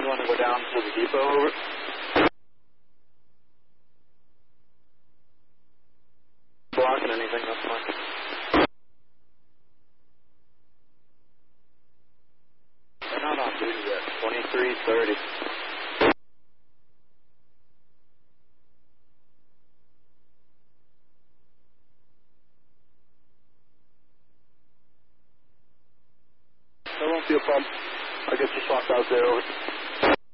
You want to go down to the depot, over? Blocking anything, that's fine. They're not on duty yet. 2330. There won't be a problem. I'll get you swapped out there, over.